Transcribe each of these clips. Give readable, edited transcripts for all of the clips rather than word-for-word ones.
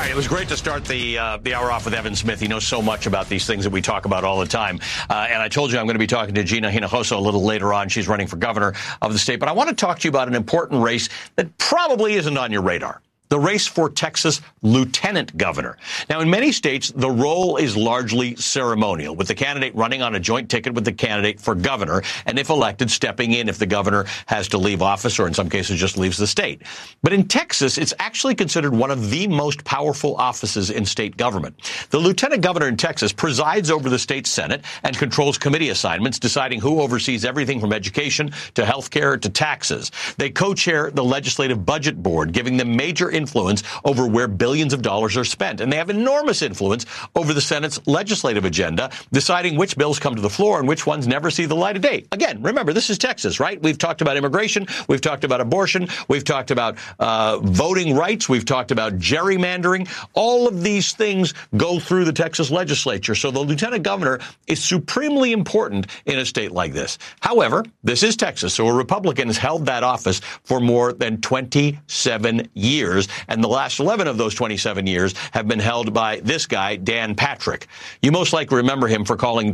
right, it was great to start the hour off with Evan Smith. He knows so much about these things that we talk about all the time. And I told you I'm going to be talking to Gina Hinojosa a little later on. She's running for governor of the state. But I want to talk to you about an important race that probably isn't on your radar. The race for Texas lieutenant governor. Now, in many states, the role is largely ceremonial, with the candidate running on a joint ticket with the candidate for governor, and if elected, stepping in if the governor has to leave office or in some cases just leaves the state. But in Texas, it's actually considered one of the most powerful offices in state government. The lieutenant governor in Texas presides over the state Senate and controls committee assignments, deciding who oversees everything from education to health care to taxes. They co-chair the legislative budget board, giving them major influence over where billions of dollars are spent. And they have enormous influence over the Senate's legislative agenda, deciding which bills come to the floor and which ones never see the light of day. Again, remember, this is Texas, right? We've talked about immigration. We've talked about abortion. We've talked about voting rights. We've talked about gerrymandering. All of these things go through the Texas legislature. So the lieutenant governor is supremely important in a state like this. However, this is Texas, so a Republican has held that office for more than 27 years. And the last 11 of those 27 years have been held by this guy, Dan Patrick. You most likely remember him for telling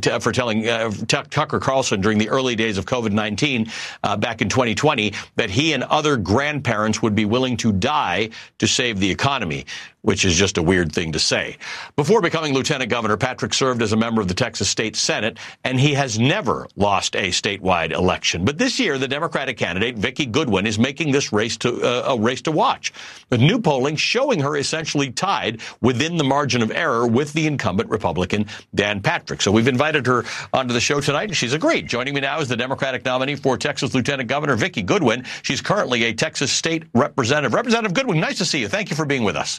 Tucker Carlson during the early days of COVID-19 back in 2020 that he and other grandparents would be willing to die to save the economy, which is just a weird thing to say. Before becoming lieutenant governor, Patrick served as a member of the Texas State Senate, and he has never lost a statewide election. But this year, the Democratic candidate, Vicki Goodwin, is making this race a race to watch. The new polling showing her essentially tied within the margin of error with the incumbent Republican, Dan Patrick. So we've invited her onto the show tonight, and she's agreed. Joining me now is the Democratic nominee for Texas Lieutenant Governor, Vicki Goodwin. She's currently a Texas State Representative. Representative Goodwin, nice to see you. Thank you for being with us.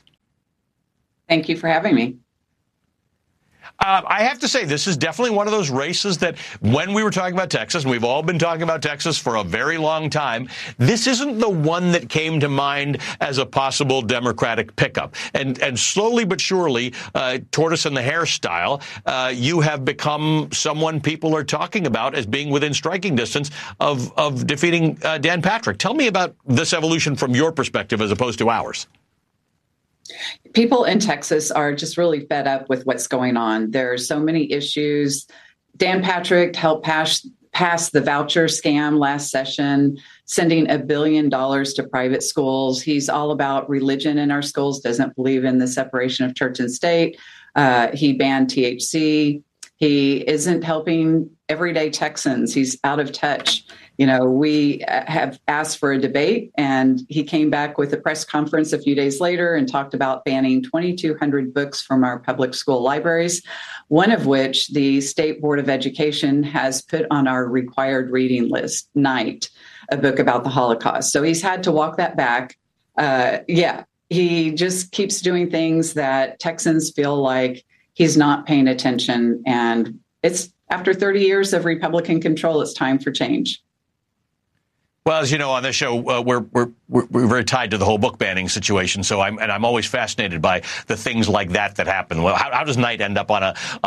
Thank you for having me. I have to say, this is definitely one of those races that when we were talking about Texas, and we've all been talking about Texas for a very long time, this isn't the one that came to mind as a possible Democratic pickup. And slowly but surely, tortoise and the hare style, you have become someone people are talking about as being within striking distance of defeating Dan Patrick. Tell me about this evolution from your perspective as opposed to ours. People in Texas are just really fed up with what's going on. There are so many issues. Dan Patrick helped pass the voucher scam last session, sending $1 billion to private schools. He's all about religion in our schools, doesn't believe in the separation of church and state. He banned THC. He isn't helping everyday Texans. He's out of touch. You know, we have asked for a debate, and he came back with a press conference a few days later and talked about banning 2,200 books from our public school libraries, one of which the State Board of Education has put on our required reading list, Night, a book about the Holocaust. So he's had to walk that back. He just keeps doing things that Texans feel like he's not paying attention. And it's after 30 years of Republican control, it's time for change. Well, as you know, on this show, we're very tied to the whole book banning situation. So I'm always fascinated by the things like that happen. Well, how does Night end up on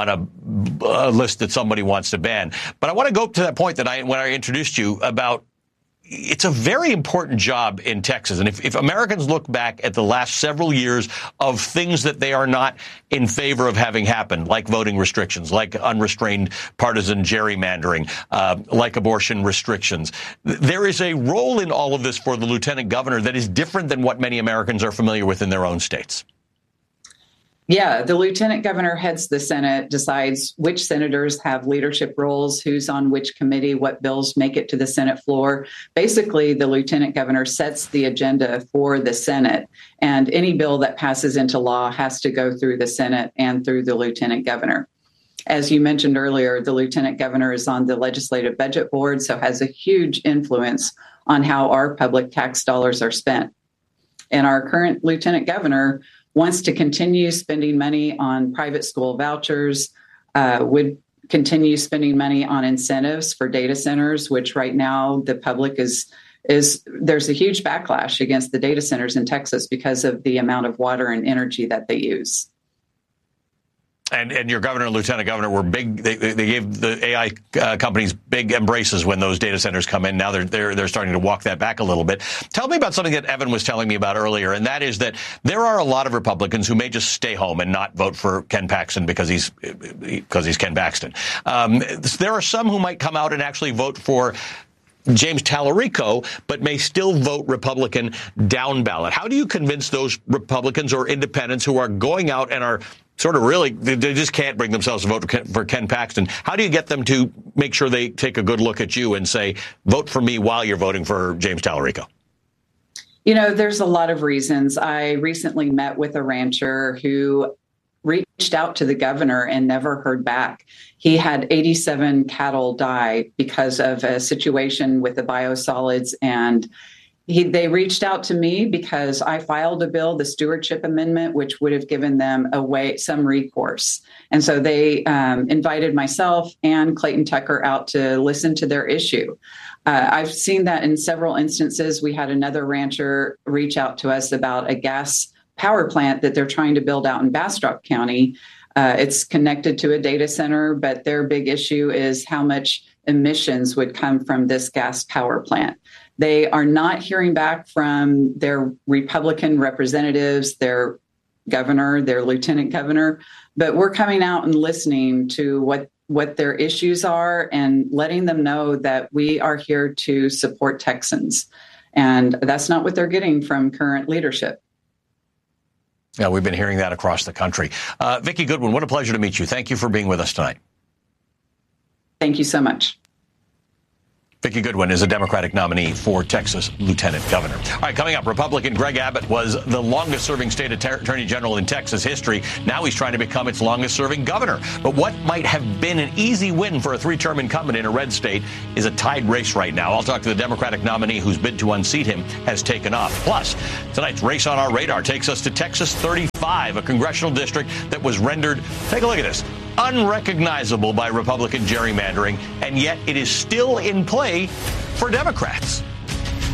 a list that somebody wants to ban? But I want to go to that point that when I introduced you about. It's a very important job in Texas. And if Americans look back at the last several years of things that they are not in favor of having happen, like voting restrictions, like unrestrained partisan gerrymandering, like abortion restrictions, there is a role in all of this for the lieutenant governor that is different than what many Americans are familiar with in their own states. Yeah, the lieutenant governor heads the Senate, decides which senators have leadership roles, who's on which committee, what bills make it to the Senate floor. Basically, the lieutenant governor sets the agenda for the Senate, and any bill that passes into law has to go through the Senate and through the lieutenant governor. As you mentioned earlier, the lieutenant governor is on the legislative budget board, so has a huge influence on how our public tax dollars are spent. And our current lieutenant governor wants to continue spending money on private school vouchers, would continue spending money on incentives for data centers, which right now the public there's a huge backlash against the data centers in Texas because of the amount of water and energy that they use. And your governor and lieutenant governor were big. They gave the AI companies big embraces when those data centers come in. Now they're starting to walk that back a little bit. Tell me about something that Evan was telling me about earlier, and that is that there are a lot of Republicans who may just stay home and not vote for Ken Paxton because he's Ken Paxton. There are some who might come out and actually vote for James Tallarico, but may still vote Republican down ballot. How do you convince those Republicans or independents who are going out and are sort of really, they just can't bring themselves to vote for Ken Paxton? How do you get them to make sure they take a good look at you and say, vote for me while you're voting for James Tallarico? You know, there's a lot of reasons. I recently met with a rancher who reached out to the governor and never heard back. He had 87 cattle die because of a situation with the biosolids, and they reached out to me because I filed a bill, the stewardship amendment, which would have given them some recourse. And so they invited myself and Clayton Tucker out to listen to their issue. I've seen that in several instances. We had another rancher reach out to us about a gas power plant that they're trying to build out in Bastrop County. It's connected to a data center, but their big issue is how much emissions would come from this gas power plant. They are not hearing back from their Republican representatives, their governor, their lieutenant governor, but we're coming out and listening to what their issues are and letting them know that we are here to support Texans. And that's not what they're getting from current leadership. Yeah, we've been hearing that across the country. Vicki Goodwin, what a pleasure to meet you. Thank you for being with us tonight. Thank you so much. Vicki Goodwin is a Democratic nominee for Texas Lieutenant Governor. All right, coming up, Republican Greg Abbott was the longest-serving state attorney general in Texas history. Now he's trying to become its longest-serving governor. But what might have been an easy win for a three-term incumbent in a red state is a tied race right now. I'll talk to the Democratic nominee whose bid to unseat him has taken off. Plus, tonight's Race on Our Radar takes us to Texas 35, a congressional district that was rendered, take a look at this, unrecognizable by Republican gerrymandering, and yet it is still in play for Democrats.